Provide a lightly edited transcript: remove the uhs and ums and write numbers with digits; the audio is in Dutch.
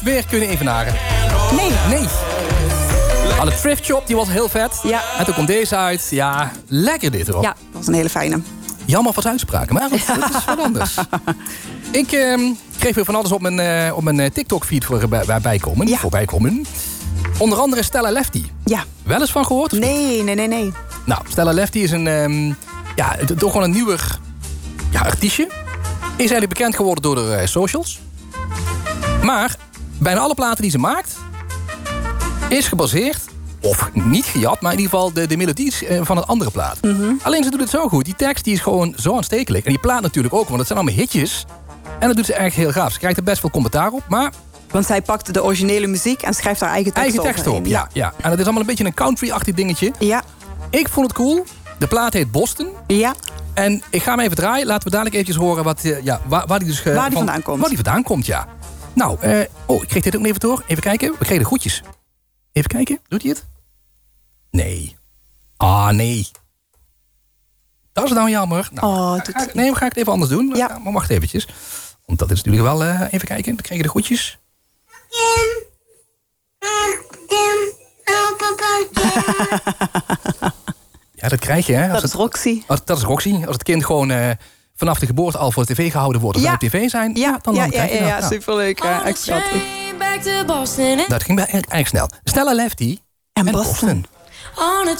weer kunnen evenaren. Nee. Maar de Thrift Shop, die was heel vet. Ja. En toen komt deze uit. Ja, lekker dit erop. Ja, dat was een hele fijne. Jammer wat uitspraken, maar het is wat anders. Ik kreeg weer van alles op mijn TikTok-feed voorbij komen. Onder andere Stella Lefty. Ja. Wel eens van gehoord? Nee. Nou, Stella Lefty is toch gewoon een nieuwer artiestje. Is eigenlijk bekend geworden door de socials. Maar bijna alle platen die ze maakt is gebaseerd, of niet gejat, maar in ieder geval de melodies van een andere plaat. Mm-hmm. Alleen ze doet het zo goed. Die tekst die is gewoon zo aanstekelijk. En die plaat natuurlijk ook, want het zijn allemaal hitjes. En dat doet ze echt heel gaaf. Ze krijgt er best veel commentaar op, maar... Want zij pakt de originele muziek en schrijft haar eigen tekst op. Ja. En het is allemaal een beetje een country-achtig dingetje. Ja. Ik vond het cool. De plaat heet Boston. Ja. En ik ga hem even draaien. Laten we dadelijk eventjes horen waar die dus... waar die vandaan komt. Waar die vandaan komt, ja. Nou, ik kreeg dit ook even door. Even kijken. We kregen de groetjes. Even kijken. Doet hij het? Nee. Nee. Dat is nou jammer. Nou, ga ik het even anders doen. Ja. Maar wacht eventjes. Want dat is natuurlijk wel... even kijken. Dan kreeg je de groetjes. Ja, dat krijg je, hè. Dat is Roxy. Dat is Roxy. Als het kind gewoon vanaf de geboorte al voor de tv gehouden wordt. Als ze op tv zijn, dan krijg je dat. Ja, superleuk. Echt schattig. Dat ging bij erg snel. Stella Lefty en Boston. On a